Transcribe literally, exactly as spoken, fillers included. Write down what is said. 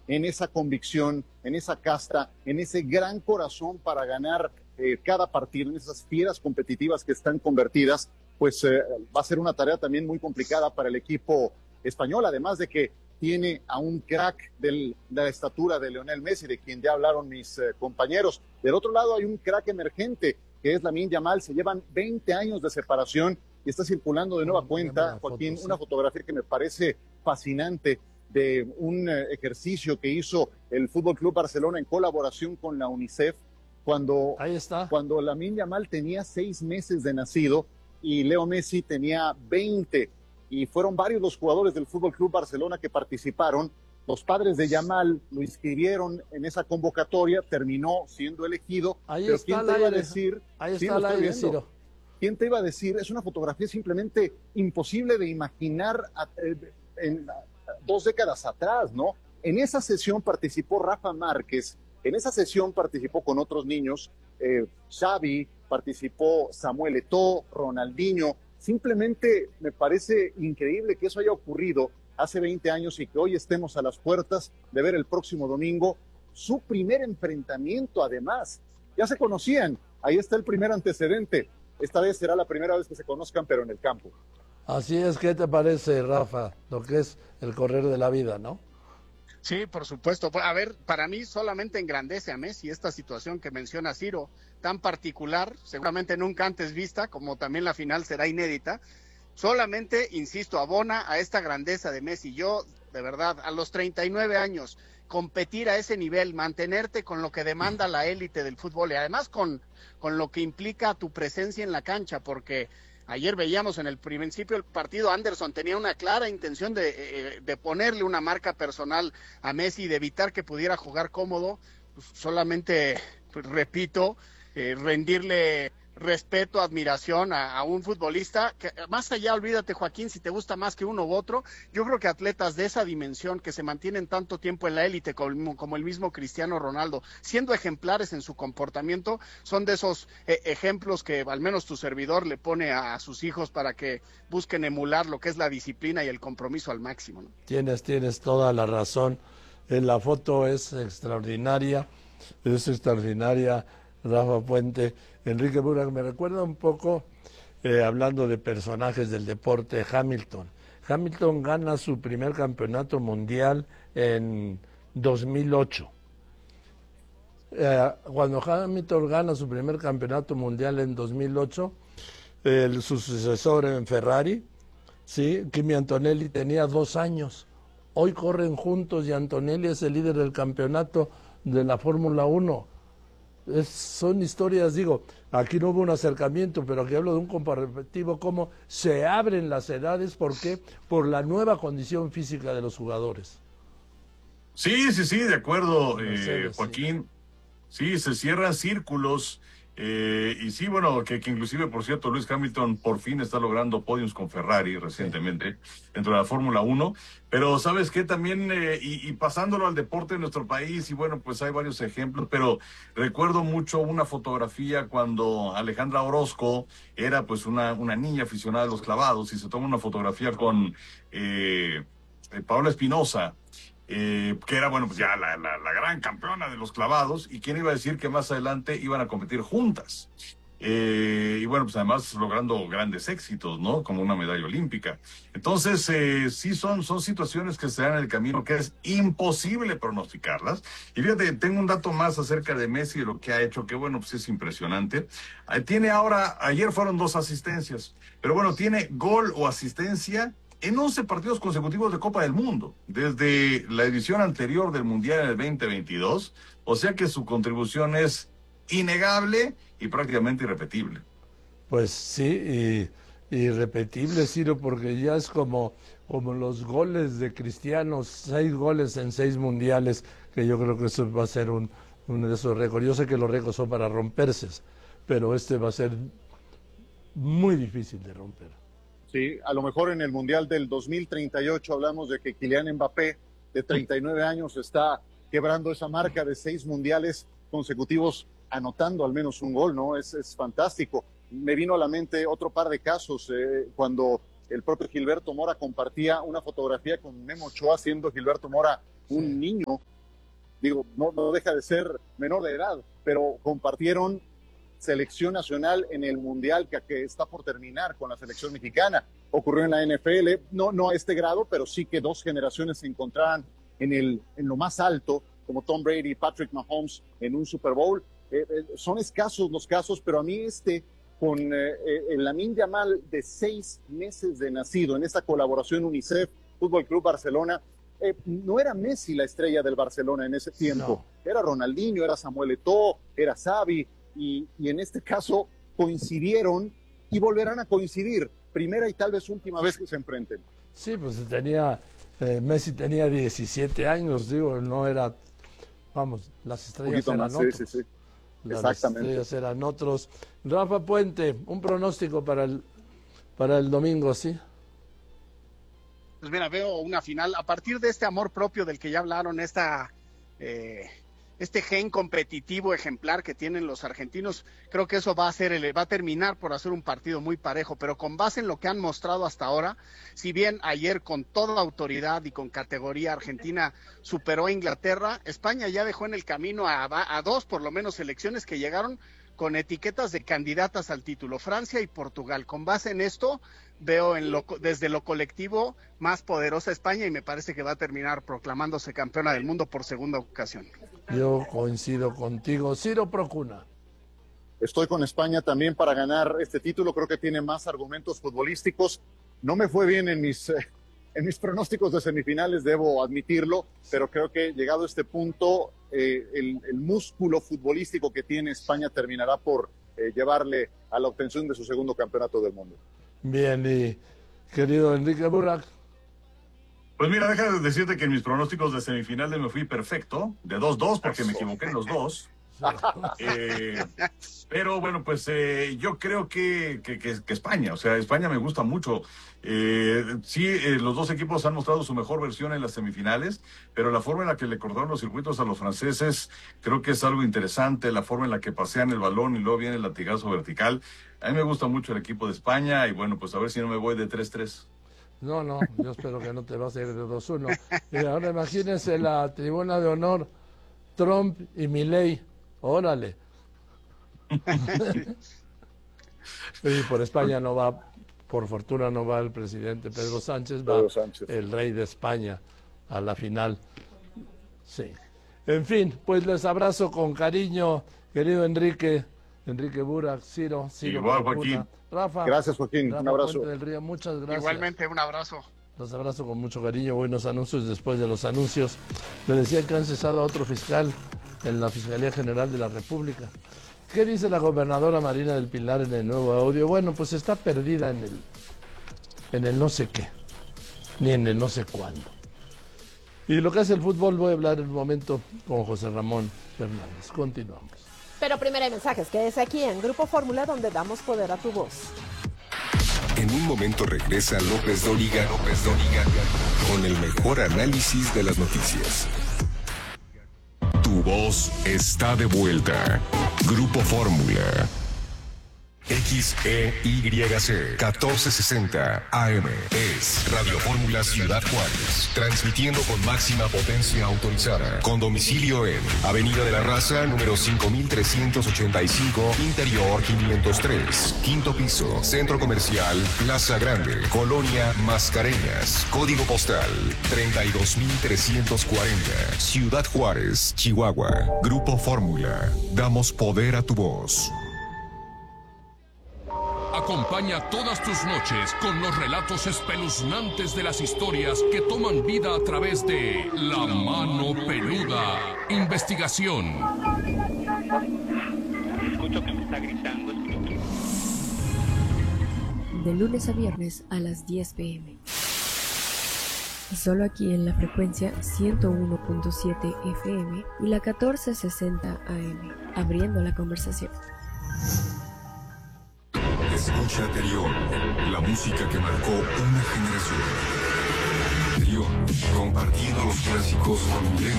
en esa convicción, en esa casta, en ese gran corazón para ganar eh, cada partido, en esas fieras competitivas que están convertidas, pues eh, va a ser una tarea también muy complicada para el equipo español, además de que tiene a un crack del, de la estatura de Lionel Messi, de quien ya hablaron mis eh, compañeros. Del otro lado hay un crack emergente, que es Lamine Yamal. Se llevan veinte años de separación y está circulando de nueva oh, cuenta, Joaquín, foto, sí. una fotografía que me parece fascinante de un eh, ejercicio que hizo el Fútbol Club Barcelona en colaboración con la UNICEF, cuando, Ahí está. cuando Lamine Yamal tenía seis meses de nacido y Leo Messi tenía veinte, y fueron varios los jugadores del Fútbol Club Barcelona que participaron. Los padres de Yamal lo inscribieron en esa convocatoria, terminó siendo elegido. Ahí pero está ¿quién te iba a decir? Ahí sí, está el aire, Ciro. ¿Quién te iba a decir? Es una fotografía simplemente imposible de imaginar a, eh, en, a, dos décadas atrás, ¿no? En esa sesión participó Rafa Márquez, en esa sesión participó con otros niños, eh, Xavi, participó Samuel Eto'o, Ronaldinho. Simplemente me parece increíble que eso haya ocurrido hace veinte años y que hoy estemos a las puertas de ver el próximo domingo su primer enfrentamiento. Además, ya se conocían, ahí está el primer antecedente. Esta vez será la primera vez que se conozcan, pero en el campo. Así es. ¿Qué te parece, Rafa, lo que es el correr de la vida, no? Sí, por supuesto. A ver, para mí solamente engrandece a Messi esta situación que menciona Ciro, tan particular, seguramente nunca antes vista, como también la final será inédita. Solamente, insisto, abona a esta grandeza de Messi. Yo, de verdad, a los treinta y nueve años, competir a ese nivel, mantenerte con lo que demanda la élite del fútbol y además con, con lo que implica tu presencia en la cancha, porque ayer veíamos en el principio del partido, Anderson tenía una clara intención de, de ponerle una marca personal a Messi y de evitar que pudiera jugar cómodo. Pues solamente, pues, repito, eh, rendirle respeto, admiración a, a un futbolista que, más allá, olvídate, Joaquín, si te gusta más que uno u otro, yo creo que atletas de esa dimensión que se mantienen tanto tiempo en la élite como, como el mismo Cristiano Ronaldo, siendo ejemplares en su comportamiento, son de esos eh, ejemplos que al menos tu servidor le pone a, a sus hijos para que busquen emular lo que es la disciplina y el compromiso al máximo, ¿no? Tienes, tienes toda la razón. En la foto es extraordinaria, es extraordinaria, Rafa Puente. Enrique Burak, me recuerda un poco, eh, hablando de personajes del deporte, Hamilton. Hamilton gana su primer campeonato mundial en dos mil ocho. Eh, cuando Hamilton gana su primer campeonato mundial en dos mil ocho, el, su sucesor en Ferrari, ¿sí? Kimi Antonelli, tenía dos años. Hoy corren juntos y Antonelli es el líder del campeonato de la Fórmula uno. Es, son historias, digo, aquí no hubo un acercamiento, pero aquí hablo de un comparativo, cómo se abren las edades. ¿Por qué? Por la nueva condición física de los jugadores. Sí, sí, sí, de acuerdo, eh, Joaquín. Sí. sí, se cierran círculos. Eh, y sí, bueno, que, que inclusive, por cierto, Lewis Hamilton por fin está logrando podiums con Ferrari recientemente, sí, dentro de la Fórmula uno, pero ¿sabes qué? También, eh, y, y pasándolo al deporte de nuestro país, y bueno, pues hay varios ejemplos, pero recuerdo mucho una fotografía cuando Alejandra Orozco era pues una, una niña aficionada a los clavados, y se toma una fotografía con eh, eh, Paola Espinosa, Eh, que era, bueno, pues ya la, la, la gran campeona de los clavados, y quién iba a decir que más adelante iban a competir juntas, eh, y bueno, pues además logrando grandes éxitos, ¿no? Como una medalla olímpica. Entonces, eh, sí son, son situaciones que se dan en el camino que es imposible pronosticarlas. Y fíjate, tengo un dato más acerca de Messi, de lo que ha hecho, que bueno, pues es impresionante. Eh, tiene ahora, ayer fueron dos asistencias, pero bueno, tiene gol o asistencia en once partidos consecutivos de Copa del Mundo, desde la edición anterior del Mundial en el veinte veintidós, o sea que su contribución es innegable y prácticamente irrepetible. Pues sí, y, irrepetible, Ciro, porque ya es como, como los goles de Cristiano, seis goles en seis mundiales, que yo creo que eso va a ser un, uno de esos récords. Yo sé que los récords son para romperse, pero este va a ser muy difícil de romper. Sí, a lo mejor en el Mundial del dos mil treinta y ocho hablamos de que Kylian Mbappé, de treinta y nueve años, está quebrando esa marca de seis mundiales consecutivos, anotando al menos un gol, ¿no? Es, es fantástico. Me vino a la mente otro par de casos, eh, cuando el propio Gilberto Mora compartía una fotografía con Memo Ochoa, siendo Gilberto Mora un sí. niño, digo, no, no deja de ser menor de edad, pero compartieron selección nacional en el Mundial que, que está por terminar con la selección mexicana. Ocurrió en la N F L, no, no a este grado, pero sí que dos generaciones se encontraran en, el, en lo más alto, como Tom Brady y Patrick Mahomes en un Super Bowl. Eh, eh, son escasos los casos, pero a mí este, con eh, el Lamine Yamal de seis meses de nacido, en esta colaboración UNICEF, Fútbol Club Barcelona, eh, no era Messi la estrella del Barcelona en ese tiempo, no. Era Ronaldinho, era Samuel Eto'o, era Xavi, y, y en este caso coincidieron y volverán a coincidir, primera y tal vez última vez que se enfrenten. Sí, pues tenía, eh, Messi tenía diecisiete años, digo, no era, vamos, las estrellas eran más, otros. Sí, sí, sí. Las Exactamente. estrellas eran otros. Rafa Puente, un pronóstico para el, para el domingo, ¿sí? Pues mira, veo una final, a partir de este amor propio del que ya hablaron, esta... Eh... este gen competitivo ejemplar que tienen los argentinos, creo que eso va a ser el, va a terminar por hacer un partido muy parejo, pero con base en lo que han mostrado hasta ahora, si bien ayer con toda autoridad y con categoría Argentina superó a Inglaterra, España ya dejó en el camino a, a dos por lo menos selecciones que llegaron con etiquetas de candidatas al título, Francia y Portugal. Con base en esto, veo en lo, desde lo colectivo más poderosa España y me parece que va a terminar proclamándose campeona del mundo por segunda ocasión. Yo coincido contigo. Ciro Procuna. Estoy con España también para ganar este título, creo que tiene más argumentos futbolísticos. No me fue bien en mis, eh, en mis pronósticos de semifinales, debo admitirlo, pero creo que llegado a este punto, eh, el, el músculo futbolístico que tiene España terminará por eh, llevarle a la obtención de su segundo campeonato del mundo. Bien, y querido Enrique Burak. Pues mira, deja de decirte que en mis pronósticos de semifinales me fui perfecto, de dos dos, porque me equivoqué en los dos. Eh, pero bueno, pues eh, yo creo que, que, que, que España, o sea, España me gusta mucho. Eh, sí, eh, los dos equipos han mostrado su mejor versión en las semifinales, pero la forma en la que le cortaron los circuitos a los franceses creo que es algo interesante, la forma en la que pasean el balón y luego viene el latigazo vertical. A mí me gusta mucho el equipo de España y bueno, pues a ver si no me voy de tres tres. No, no, yo espero que no te vas a ir de dos uno. Y ahora imagínense la tribuna de honor, Trump y Milei. Órale. Y por España no va, por fortuna no va el presidente Pedro Sánchez, va Pedro Sánchez. El rey de España a la final. Sí. En fin, pues les abrazo con cariño, querido Enrique, Enrique Burak, Ciro, Ciro. Igual, Joaquín. Rafa. Gracias, Joaquín. Rafa un abrazo. Puente del Río, muchas gracias. Igualmente, un abrazo. Los abrazo con mucho cariño. Buenos anuncios después de los anuncios. Le decía que han cesado a otro fiscal en la Fiscalía General de la República. ¿Qué dice la gobernadora Marina del Pilar en el nuevo audio? Bueno, pues está perdida en el, en el no sé qué, ni en el no sé cuándo. Y lo que hace el fútbol voy a hablar en un momento con José Ramón Fernández. Continuamos. Pero primero hay mensajes, que es aquí en Grupo Fórmula, donde damos poder a tu voz. En un momento regresa López Dóriga, López Dóriga, con el mejor análisis de las noticias. Tu voz está de vuelta. Grupo Fórmula. X E Y C catorce sesenta A M es Radio Fórmula Ciudad Juárez, transmitiendo con máxima potencia autorizada, con domicilio en Avenida de la Raza, número cinco mil trescientos ochenta y cinco, Interior quinientos tres, quinto piso, Centro Comercial Plaza Grande, Colonia Mascareñas, código postal treinta y dos mil trescientos cuarenta, Ciudad Juárez, Chihuahua. Grupo Fórmula, damos poder a tu voz. Acompaña todas tus noches con los relatos espeluznantes de las historias que toman vida a través de La Mano Peluda. Investigación. Escucho que me está gritando. De lunes a viernes a las diez pe eme. Y solo aquí en la frecuencia ciento uno punto siete efe eme y la catorce sesenta A eme. Abriendo la conversación. Escucha Terión, la música que marcó una generación. Terión, compartiendo los clásicos con